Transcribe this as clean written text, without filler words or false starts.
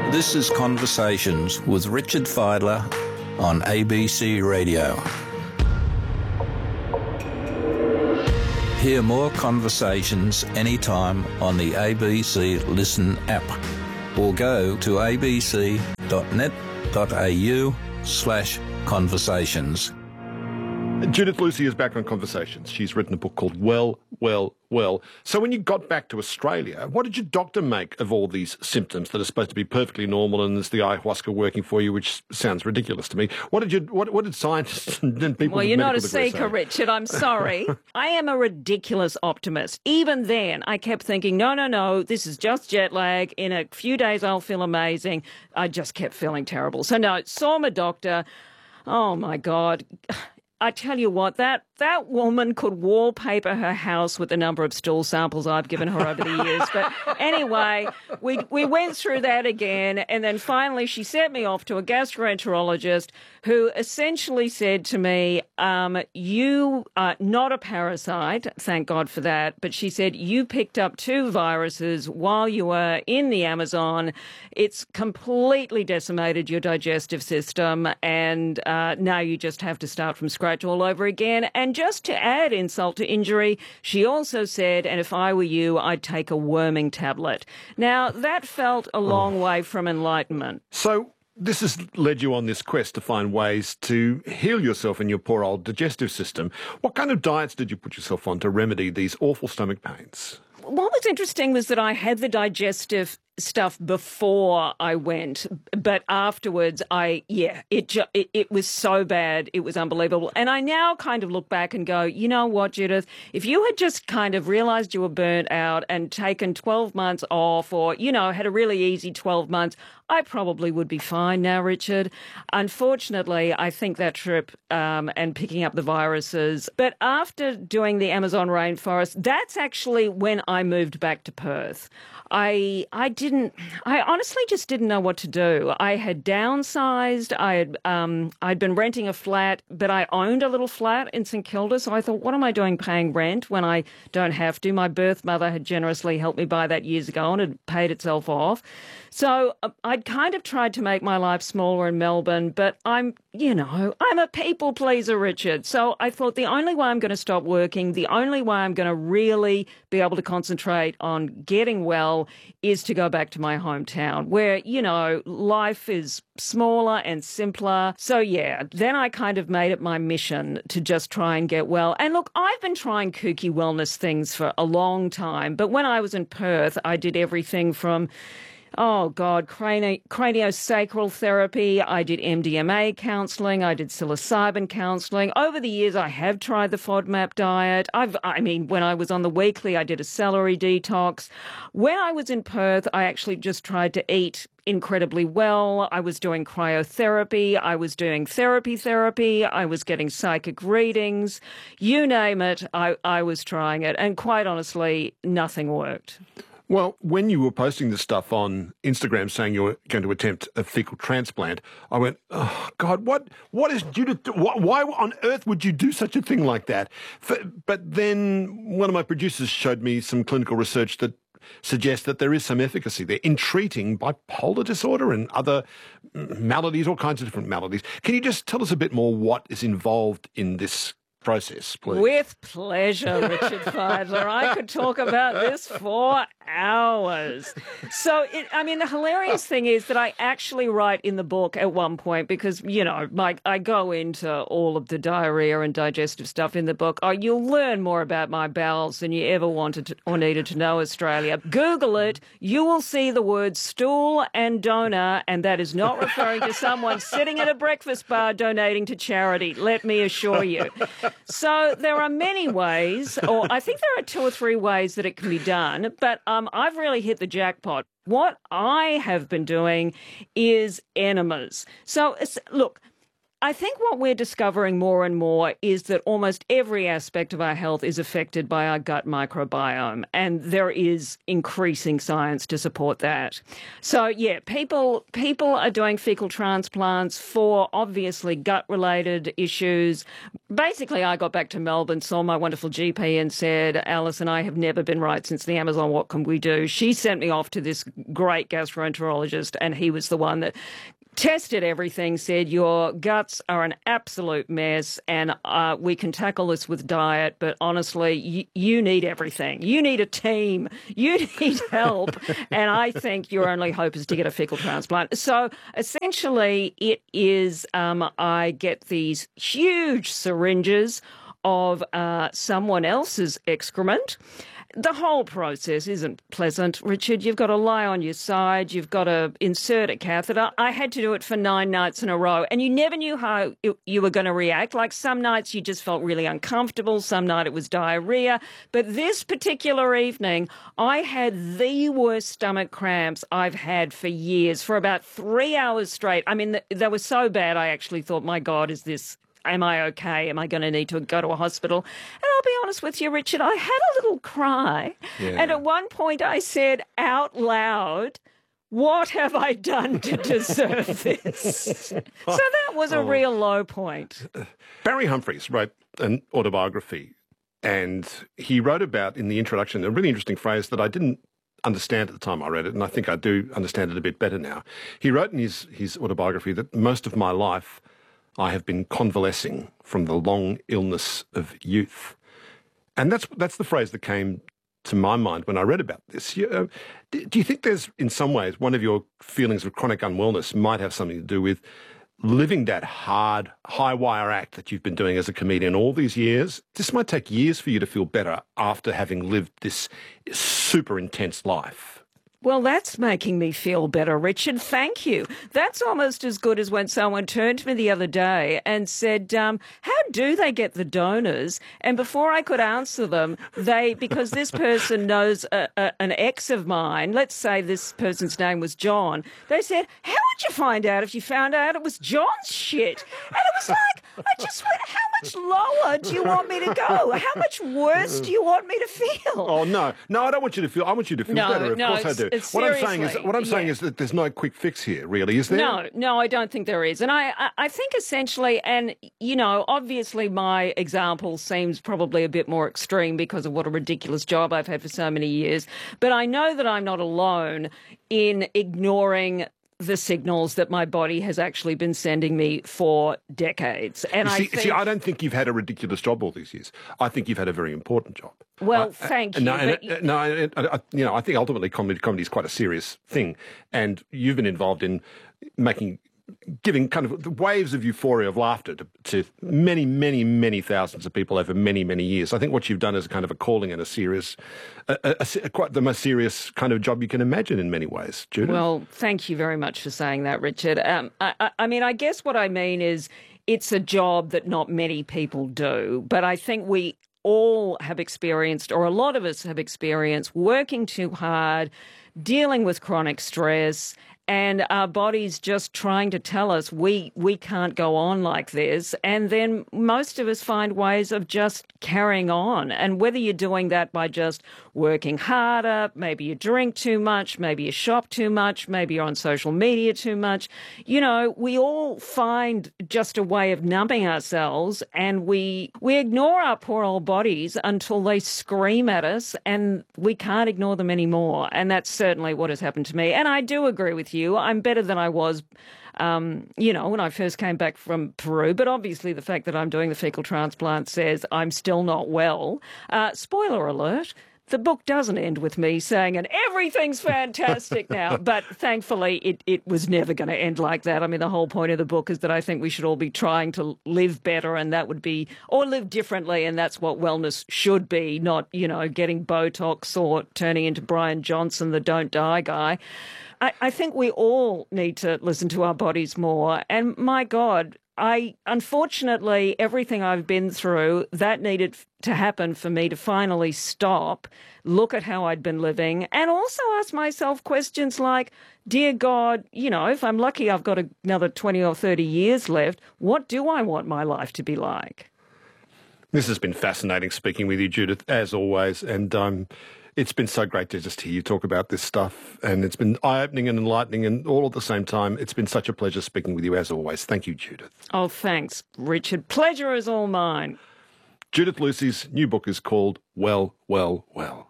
This is Conversations with Richard Fidler on ABC Radio. Hear more conversations anytime on the ABC Listen app or go to abc.net.au/conversations. Judith Lucy is back on Conversations. She's written a book called Well. So when you got back to Australia, what did your doctor make of all these symptoms that are supposed to be perfectly normal, and there's the ayahuasca working for you, which sounds ridiculous to me? What did scientists and people... Well, you're not a seeker, Richard. I'm sorry. I am a ridiculous optimist. Even then, I kept thinking, no, this is just jet lag. In a few days, I'll feel amazing. I just kept feeling terrible. So no, saw my doctor. Oh, my God. I tell you what, that woman could wallpaper her house with the number of stool samples I've given her over the years. But anyway, we went through that again, and then finally she sent me off to a gastroenterologist who essentially said to me, you are not a parasite, thank God for that, but she said, you picked up 2 viruses while you were in the Amazon. It's completely decimated your digestive system, and now you just have to start from scratch all over again. And just to add insult to injury, she also said, and if I were you, I'd take a worming tablet. Now, that felt a long way from enlightenment. So this has led you on this quest to find ways to heal yourself and your poor old digestive system. What kind of diets did you put yourself on to remedy these awful stomach pains? What was interesting was that I had the digestive stuff before I went, but afterwards it was so bad, it was unbelievable. And I now kind of look back and go, you know what, Judith, if you had just kind of realised you were burnt out and taken 12 months off, or, had a really easy 12 months, I probably would be fine now, Richard. Unfortunately, I think that trip and picking up the viruses, but after doing the Amazon rainforest, that's actually when I moved back to Perth. I honestly just didn't know what to do. I had downsized. I'd been renting a flat, but I owned a little flat in St Kilda. So I thought, what am I doing paying rent when I don't have to? My birth mother had generously helped me buy that years ago and had paid itself off. So I'd kind of tried to make my life smaller in Melbourne, but I'm a people pleaser, Richard. So I thought the only way I'm going to stop working, the only way I'm going to really be able to concentrate on getting well is to go back to my hometown where, life is smaller and simpler. So yeah, then I kind of made it my mission to just try and get well. And look, I've been trying kooky wellness things for a long time, but when I was in Perth, I did everything from craniosacral therapy. I did MDMA counselling. I did psilocybin counselling. Over the years, I have tried the FODMAP diet. When I was on the weekly, I did a celery detox. When I was in Perth, I actually just tried to eat incredibly well. I was doing cryotherapy. I was doing therapy. I was getting psychic readings. You name it, I was trying it. And quite honestly, nothing worked. Well, when you were posting this stuff on Instagram saying you were going to attempt a fecal transplant, I went, oh, God, what is Judith? Why on earth would you do such a thing like that? But then one of my producers showed me some clinical research that suggests that there is some efficacy there in treating bipolar disorder and other maladies, all kinds of different maladies. Can you just tell us a bit more what is involved in this process, please? With pleasure, Richard Fidler. I could talk about this for hours. So, the hilarious thing is that I actually write in the book at one point because, I go into all of the diarrhea and digestive stuff in the book. Oh, you'll learn more about my bowels than you ever wanted or needed to know, Australia. Google it. You will see the words stool and donor, and that is not referring to someone sitting at a breakfast bar donating to charity, let me assure you. So there are many ways, or I think there are 2 or 3 ways that it can be done, but I've really hit the jackpot. What I have been doing is enemas. So, look, I think what we're discovering more and more is that almost every aspect of our health is affected by our gut microbiome, and there is increasing science to support that. So, yeah, people are doing fecal transplants for obviously gut-related issues. Basically, I got back to Melbourne, saw my wonderful GP and said, Alice and I have never been right since the Amazon. What can we do? She sent me off to this great gastroenterologist, and he was the one that tested everything, said your guts are an absolute mess and we can tackle this with diet, but honestly, you need everything. You need a team. You need help. And I think your only hope is to get a fecal transplant. So essentially it is I get these huge syringes of someone else's excrement. The whole process isn't pleasant, Richard. You've got to lie on your side. You've got to insert a catheter. I had to do it for 9 nights in a row, and you never knew how you were going to react. Like some nights you just felt really uncomfortable. Some night it was diarrhea. But this particular evening, I had the worst stomach cramps I've had for years, for about 3 hours straight. I mean, they were so bad I actually thought, my God, am I okay? Am I going to need to go to a hospital? And I'll be honest with you, Richard, I had a little cry. Yeah. And at one point I said out loud, what have I done to deserve this? So that was a real low point. Barry Humphries wrote an autobiography, and he wrote about, in the introduction, a really interesting phrase that I didn't understand at the time I read it, and I think I do understand it a bit better now. He wrote in his autobiography that most of my life I have been convalescing from the long illness of youth. And that's the phrase that came to my mind when I read about this. Do you think there's, in some ways, one of your feelings of chronic unwellness might have something to do with living that hard, high-wire act that you've been doing as a comedian all these years? This might take years for you to feel better after having lived this super intense life. Well, that's making me feel better, Richard. Thank you. That's almost as good as when someone turned to me the other day and said, how do they get the donors? And before I could answer them, because this person knows an ex of mine, let's say this person's name was John, they said, how would you find out if you found out it was John's shit? And it was like, I just went, how much lower do you want me to go? How much worse do you want me to feel? Oh, no, I don't want you to feel, I want you to feel better. Of course I do. What I'm saying is that there's no quick fix here, really, is there? No, I don't think there is. And I think essentially, and, you know, obviously my example seems probably a bit more extreme because of what a ridiculous job I've had for so many years. But I know that I'm not alone in ignoring the signals that my body has actually been sending me for decades. And I don't think you've had a ridiculous job all these years. I think you've had a very important job. Well, thank you. I think ultimately comedy is quite a serious thing, and you've been involved in giving kind of waves of euphoria of laughter to many, many, many thousands of people over many, many years. I think what you've done is kind of a calling and a serious, quite the most serious kind of job you can imagine in many ways, Judith. Well, thank you very much for saying that, Richard. I mean, I guess what I mean is it's a job that not many people do, but I think we all have experienced, or a lot of us have experienced, working too hard, dealing with chronic stress, and our bodies just trying to tell us we can't go on like this. And then most of us find ways of just carrying on. And whether you're doing that by just working harder, maybe you drink too much, maybe you shop too much, maybe you're on social media too much, you know, we all find just a way of numbing ourselves, and we ignore our poor old bodies until they scream at us, and we can't ignore them anymore. And that's certainly what has happened to me. And I do agree with you. I'm better than I was, when I first came back from Peru. But obviously the fact that I'm doing the fecal transplant says I'm still not well. Spoiler alert. The book doesn't end with me saying, and everything's fantastic now. But thankfully, it was never going to end like that. I mean, the whole point of the book is that I think we should all be trying to live better, and that would be, or live differently, and that's what wellness should be, not, getting Botox or turning into Brian Johnson, the don't die guy. I think we all need to listen to our bodies more. And my God, unfortunately, everything I've been through, that needed to happen for me to finally stop, look at how I'd been living, and also ask myself questions like, dear God, if I'm lucky I've got another 20 or 30 years left, what do I want my life to be like? This has been fascinating speaking with you, Judith, as always, and it's been so great to just hear you talk about this stuff, and it's been eye-opening and enlightening and all at the same time. It's been such a pleasure speaking with you, as always. Thank you, Judith. Oh, thanks, Richard. Pleasure is all mine. Judith Lucy's new book is called Well, Well, Well.